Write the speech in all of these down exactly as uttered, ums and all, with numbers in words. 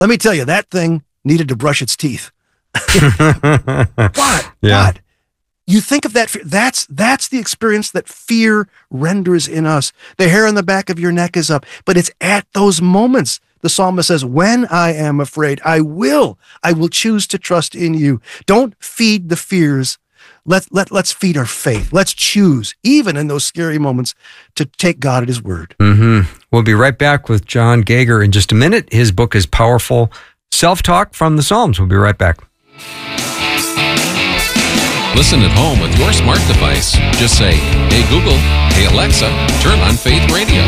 Let me tell you, that thing needed to brush its teeth. But, yeah. but, you think of that, that's that's the experience that fear renders in us. The hair on the back of your neck is up, but it's at those moments. The psalmist says, when I am afraid, I will, I will choose to trust in you. Don't feed the fears. Let, let, let's feed our faith. Let's choose, even in those scary moments, to take God at his word. Mm-hmm. We'll be right back with John Gauger in just a minute. His book is Powerful Self-Talk from the Psalms. We'll be right back. Listen at home with your smart device. Just say, hey Google, hey Alexa, turn on Faith Radio.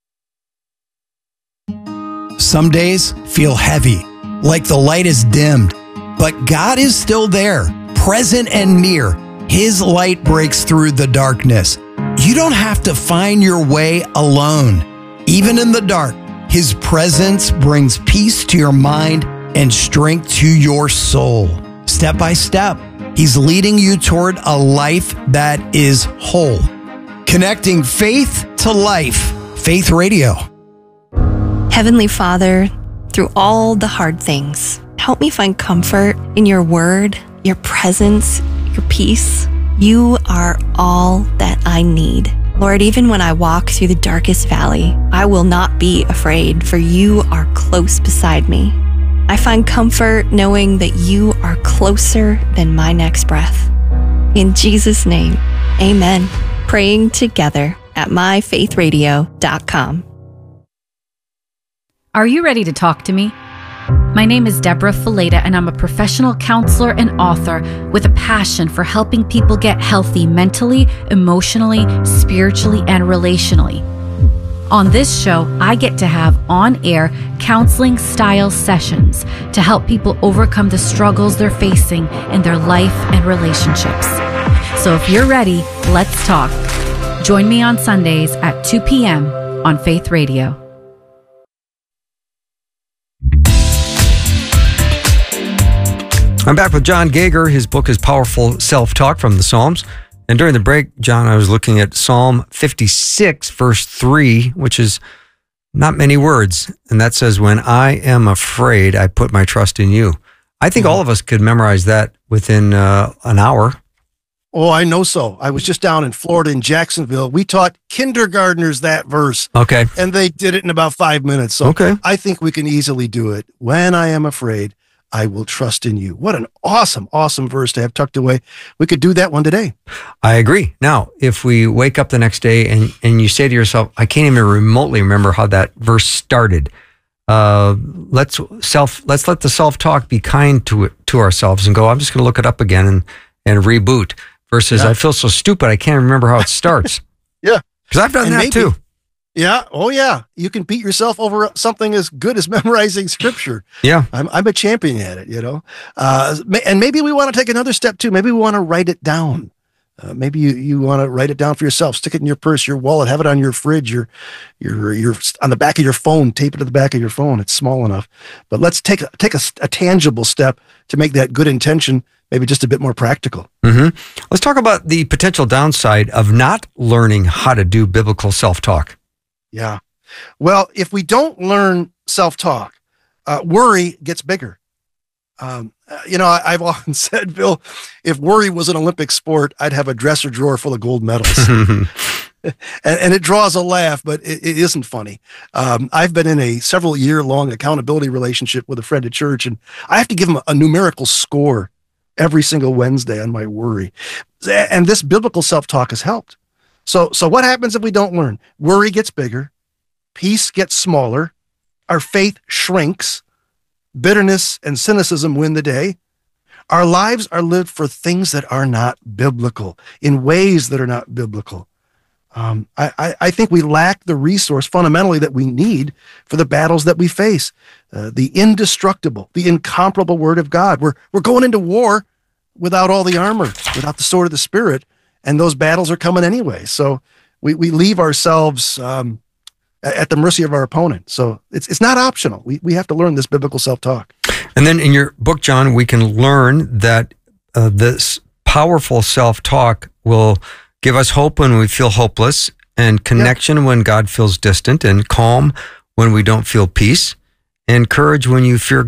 Some days feel heavy, like the light is dimmed, but God is still there, present and near. His light breaks through the darkness. You don't have to find your way alone. Even in the dark, His presence brings peace to your mind and strength to your soul. Step by step, He's leading you toward a life that is whole. Connecting faith to life. Faith Radio. Heavenly Father, through all the hard things, help me find comfort in your word, your presence, your peace. You are all that I need. Lord, even when I walk through the darkest valley, I will not be afraid, for you are close beside me. I find comfort knowing that you are closer than my next breath. In Jesus' name, amen. Praying together at my faith radio dot com. Are you ready to talk to me? My name is Deborah Fileta, and I'm a professional counselor and author with a passion for helping people get healthy mentally, emotionally, spiritually, and relationally. On this show, I get to have on-air counseling-style sessions to help people overcome the struggles they're facing in their life and relationships. So if you're ready, let's talk. Join me on Sundays at two p.m. on Faith Radio. I'm back with John Gauger. His book is Powerful Self-Talk from the Psalms. And during the break, John, I was looking at Psalm fifty-six, verse three, which is not many words. And that says, when I am afraid, I put my trust in you. I think mm-hmm. all of us could memorize that within uh, an hour. Oh, I know so. I was just down in Florida in Jacksonville. We taught kindergartners that verse. Okay. And they did it in about five minutes. So okay. I think we can easily do it. When I am afraid, I will trust in you. What an awesome, awesome verse to have tucked away. We could do that one today. I agree. Now, if we wake up the next day and, and you say to yourself, I can't even remotely remember how that verse started. Uh, let's self, let's let the self-talk be kind to it, to ourselves and go, I'm just going to look it up again and, and reboot versus yeah. I feel so stupid. I can't remember how it starts. Yeah. Because I've done and that maybe, too. Yeah. Oh, yeah. You can beat yourself over something as good as memorizing scripture. Yeah. I'm, I'm a champion at it, you know. Uh, and maybe we want to take another step too. Maybe we want to write it down. Uh, maybe you, you want to write it down for yourself, stick it in your purse, your wallet, have it on your fridge, your, your, your, on the back of your phone, tape it to the back of your phone. It's small enough, but let's take, a, take a, a tangible step to make that good intention maybe just a bit more practical. Mm-hmm. Let's talk about the potential downside of not learning how to do biblical self-talk. Yeah. Well, if we don't learn self-talk, uh, worry gets bigger. Um, you know, I, I've often said, Bill, if worry was an Olympic sport, I'd have a dresser drawer full of gold medals. and, and it draws a laugh, but it, it isn't funny. Um, I've been in a several year long accountability relationship with a friend at church, and I have to give him a, a numerical score every single Wednesday on my worry. And this biblical self-talk has helped. So, so what happens if we don't learn? Worry gets bigger, peace gets smaller, our faith shrinks, bitterness and cynicism win the day. Our lives are lived for things that are not biblical, in ways that are not biblical. Um, I, I, I think we lack the resource fundamentally that we need for the battles that we face. Uh, the indestructible, the incomparable Word of God. We're, we're going into war without all the armor, without the sword of the Spirit. And those battles are coming anyway. So we, we leave ourselves um, at the mercy of our opponent. So it's it's not optional. We we have to learn this biblical self-talk. And then in your book, John, we can learn that uh, this powerful self-talk will give us hope when we feel hopeless, and connection yep. when God feels distant, and calm when we don't feel peace, and courage when you fear